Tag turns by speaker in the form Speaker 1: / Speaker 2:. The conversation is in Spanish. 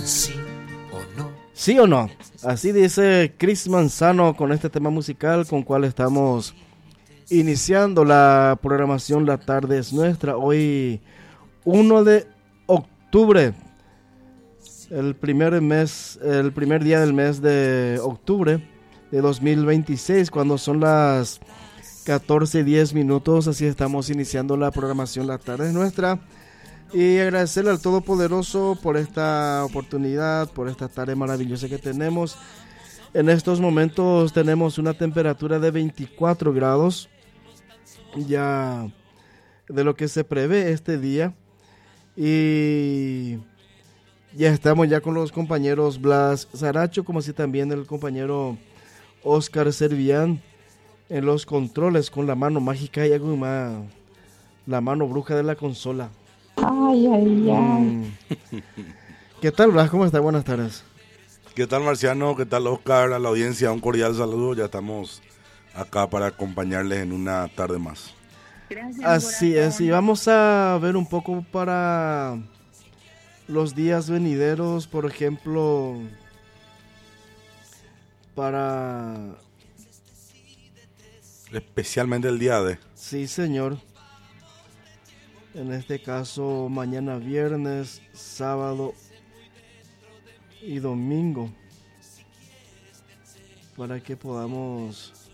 Speaker 1: sí o no.
Speaker 2: ¿Sí o no? Así dice Chris Manzano con este tema musical con cual estamos iniciando la programación La Tarde es Nuestra. Hoy 1 de octubre, el primer día del mes de octubre de 2026, cuando son las 14:10 minutos. Así estamos iniciando la programación La Tarde es Nuestra. Y agradecerle al Todopoderoso por esta oportunidad, por esta tarde maravillosa que tenemos. En estos momentos tenemos una temperatura de 24 grados, ya de lo que se prevé este día. Y ya estamos ya con los compañeros Blas Saracho, como así también el compañero Oscar Servián en los controles con la mano mágica y la mano bruja de la consola.
Speaker 3: Ay, ay, ay.
Speaker 2: ¿Qué tal, Blas? ¿Cómo estás? Buenas tardes.
Speaker 4: ¿Qué tal, Marciano? ¿Qué tal, Oscar? A la audiencia, un cordial saludo. Ya estamos acá para acompañarles en una tarde más.
Speaker 3: Gracias,
Speaker 2: Así
Speaker 3: corazón.
Speaker 2: es, y vamos a ver un poco para los días venideros, por ejemplo, para...
Speaker 4: Especialmente el día de...
Speaker 2: Sí, señor. En este caso, mañana viernes, sábado y domingo, para que podamos